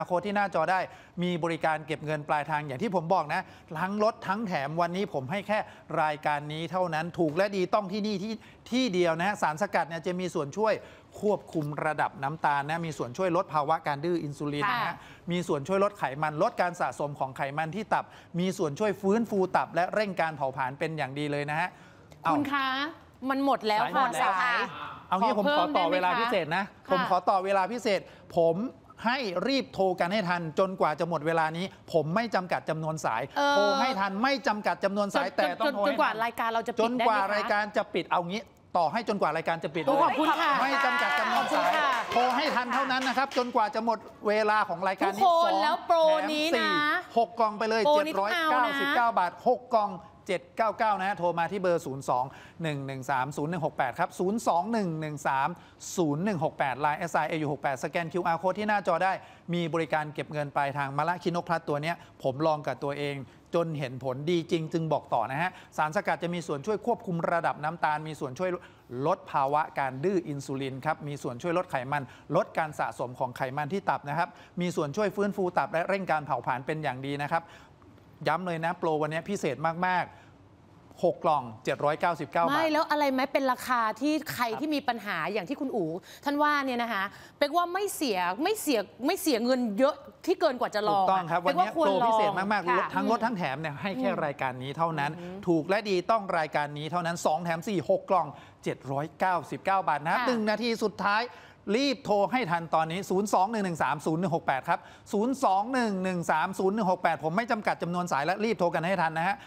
โค้ดที่หน้าจอได้มีบริการเก็บเงินปลายทางอย่างที่ผมบอกนะทั้งลดทั้งแถมวันนี้ผมให้แค่รายการนี้เท่านั้นถูกและดีต้องที่นี่ที่เดียวนะฮะสารสกัดเนี่ยจะมีส่วนช่วยควบคุมระดับน้ำตาลนะมีส่วนช่วยลดภาวะการดื้ออินซูลินนะฮะมีส่วนช่วยลดไขมันลดการสะสมของไขมันที่ตับมีส่วนช่วยฟื้นฟูตับและเร่งการเผาผลาญเป็นอย่างดีเลยนะฮะคุณคะมันหมดแล้วค่ะสายเอางี้ผมขอต่อเวลาพิเศษนะผมขอต่อเวลาพิเศษผมให้รีบโทรกันให้ทันจนกว่าจะหมดเวลานี้ผมไม่จำกัดจำนวนสายโทรให้ทันไม่จำกัดจำนวนสายแต่ต้องโทรจนกว่ารายการเราจะปิดจนกว่ารายการจะปิดเอางี้ต่อให้จนกว่ารายการจะปิดขอบคุณค่ะไม่จำกัดจำนวนสายโทรให้ทันเท่านั้นนะครับจนกว่าจะหมดเวลาของรายการนี้2 แล้วโปรนี้นะ 6 กล่องไปเลย799 บาท6 กล่อง799นะฮะโทรมาที่เบอร์ 02-113-0168 ครับ 02-113-0168 Line SIAU68 สแกน QR Code ที่หน้าจอได้มีบริการเก็บเงินปลายทางมะละคินกพลัสตัวนี้ผมลองกับตัวเองจนเห็นผลดีจริงจึงบอกต่อนะฮะสารสกัดจะมีส่วนช่วยควบคุมระดับน้ำตาลมีส่วนช่วยลดภาวะการดื้ออินซูลินครับมีส่วนช่วยลดไขมันลดการสะสมของไขมันที่ตับนะครับมีส่วนช่วยฟื้นฟูตับและเร่งการเผาผลาญเป็นอย่างดีนะครับย้ำเลยนะโปรวันนี้พิเศษมากๆ6 กล่อง799 บาทไม่แล้วอะไรไหมเป็นราคาที่ใครที่มีปัญหาอย่างที่คุณอู๋ท่านว่าเนี่ยนะคะเป็กว่าไม่เสียเงินเยอะที่เกินกว่าจะรอถูกต้องครับวันนี้โปรพิเศษมากๆทั้งลดทั้งแถมเนี่ยให้แค่รายการนี้เท่านั้นถูกและดีต้องรายการนี้เท่านั้น2 แถม 4 6 กล่อง799 บาทนะครับ1 นาทีสุดท้ายรีบโทรให้ทันตอนนี้ 02-113-0168 ครับ 02-113-0168 ผมไม่จำกัดจำนวนสายและรีบโทรกันให้ทันนะฮะ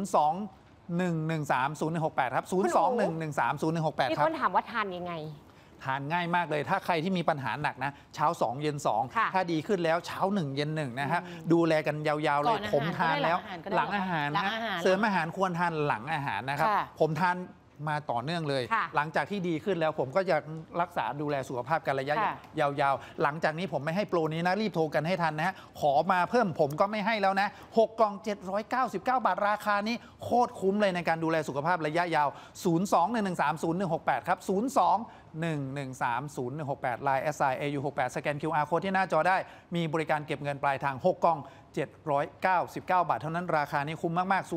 02-113-0168 ครับ 02-113-0168 มีคนถามว่าทานยังไงทานง่ายมากเลยถ้าใครที่มีปัญหาหนักนะเช้า2เย็น2ถ้าดีขึ้นแล้วเช้า1เย็น1นะฮะดูแลกันยาวๆเลยผมทานแล้วหลังอาหารนะเสริมอาหารควรทานหลังอาหารนะครับผมทานมาต่อเนื่องเลยหลังจากที่ดีขึ้นแล้วผมก็จะรักษาดูแลสุขภาพกันระยะยาวๆหลังจากนี้ผมไม่ให้โปรนี้นะรีบโทรกันให้ทันนะฮะขอมาเพิ่มผมก็ไม่ให้แล้วนะ6 กล่อง799 บาทราคานี้โคตรคุ้มเลยในการดูแลสุขภาพระยะยาว 02-113-0168 ครับ 02-113-0168 Line SIAU68 สแกน QR Code ที่หน้าจอได้มีบริการเก็บเงินปลายทาง6 กล่อง799 บาทเท่านั้นราคานี้คุ้มมากๆ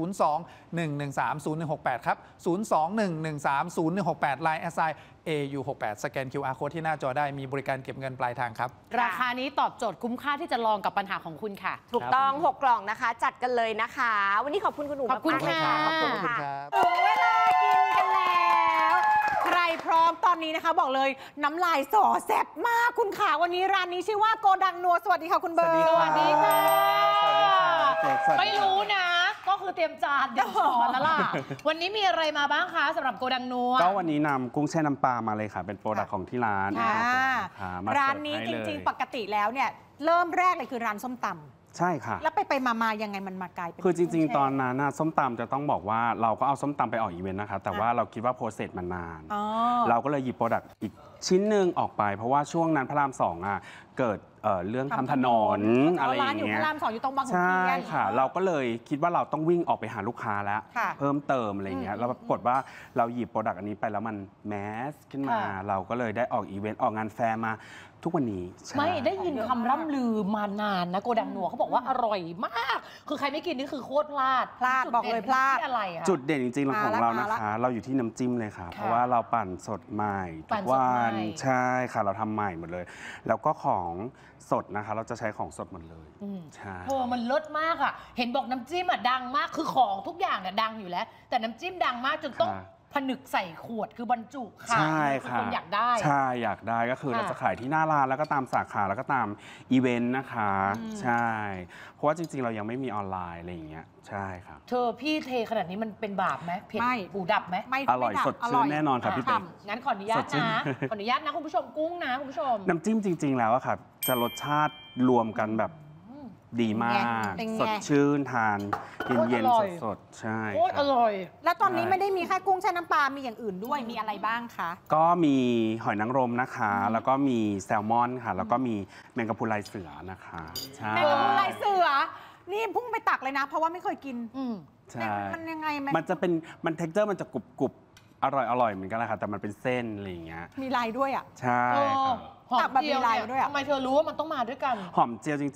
02-113-0168 ครับ 02-113-0168 Line SIAU68 สแกน QR Code ที่หน้าจอได้มีบริการเก็บเงินปลายทางครับราคานี้ตอบโจทย์คุ้มค่าที่จะลองกับปัญหาของคุณค่ะถูกต้อง6 กล่องนะคะจัดกันเลยนะคะวันนี้ขอบคุณคุณหนูขอบคุณค่ะขอบคุณครับถึงเวลากินกันแล้วใครพร้อมตอนนี้นะคะบอกเลยน้ำลายสอแซ่บมากคุณขาวันนี้ร้านนี้ชื่อว่าโกดังนัวสวัสดีค่ะคุณเบิร์ดสวัสดีค่ะไม่รู้นะก็คือเตรียมจานเตรียมช้อนแล้วล่ะวันนี้มีอะไรมาบ้างคะสำหรับโกดังนัวก็วันนี้นำกุ้งแช่น้ำปลามาเลยค่ะเป็นโปรดักต์ของที่ร้านร้านนี้จริงๆปกติแล้วเนี่ยเริ่มแรกเลยคือร้านส้มตำใช่ค่ะแล้วไปมายังไงมันมากลายเป็นคือจริงๆตอนนั้นส้มตำจะต้องบอกว่าเราก็เอาส้มตำไปออกอีเวนต์นะคะแต่ว่าเราคิดว่าโปรเซสมันนานเราก็เลยหยิบโปรดักต์อีกชิ้นหนึ่งออกไปเพราะว่าช่วงนั้นพระราม2เกิดเรื่องทำถนนอะไรอย่างเงี้ยร้านอยู่พระราม2อยู่ตรงบางขุนเทียนใช่ค่ะเราก็เลยคิดว่าเราต้องวิ่งออกไปหาลูกค้าแล้วเพิ่มเติมอะไรอย่างเงี้ยแล้วปรากฏว่าเราหยิบโปรดักต์อันนี้ไปแล้วมันแมสขึ้นมาเราก็เลยได้ออกอีเวนต์ออกงานแฟร์มาทุกวันนี้ไม่ได้ยินคำร่ำลือมานานนะโกดังนัวเขาบอกว่าอร่อยมากคือใครไม่กินนี่คือโคตรพลาดบอกเลยพลาดอะไรจุดเด่นจริงๆของเรานะคะเราอยู่ที่น้ำจิ้มเลยค่ะเพราะว่าเราปั่นสดใหม่ทุกวันใช่ค่ะเราทำใหม่หมดเลยแล้วก็ของสดนะคะเราจะใช้ของสดหมดเลยใช่มันเลิศมากอ่ะเห็นบอกน้ำจิ้มดังมากคือของทุกอย่างเนี่ยดังอยู่แล้วแต่น้ำจิ้มดังมากจนต้องผนึกใส่ขวดคือบรรจุขายใช่ค่ะคนอยากได้ใช่อยากได้ก็คือเราจะขายที่หน้าร้านแล้วก็ตามสาขาแล้วก็ตามอีเวนต์นะคะใช่เพราะว่าจริงๆเรายังไม่มีออนไลน์อะไรอย่างเงี้ยใช่ครับพี่เทขนาดนี้มันเป็นบาปไหมเผ็ดหูดับไหมอร่อยสดชื่นแน่นอนครับพี่เต้งั้นขออนุญาตนะขออนุญาตนะคุณผู้ชมกุ้งนะคุณผู้ชมน้ำจิ้มจริงๆแล้วอะครับจะรสชาติรวมกันแบบดีมากสดชื่นทานเย็นๆสดๆใช่โคตรอร่อยแล้วตอนนี้ไม่ได้มีแค่กุ้งแช่น้ำปลามีอย่างอื่นด้วยมีอะไรบ้างคะก็มีหอยนางรมนะคะแล้วก็มีแซลมอนค่ะแล้วก็มีแมงกะพรุนลายเสือนะคะใช่แมงกะพรุนลายเสือนี่พุ่งไปตักเลยนะเพราะว่าไม่เคยกินใช่มันยังไงมันจะเป็นมันเท็กเจอร์มันจะกรุบอร่อยเหมือนกันแหละค่ะแต่มันเป็นเส้นอะไรอย่างเงี้ยมีลายด้วยอ่ะใช่ครับหอมตักแบบเจียวมีลายเนี่ยด้วยอะทำไมเธอรู้ว่ามันต้องมาด้วยกันหอมเจียวจ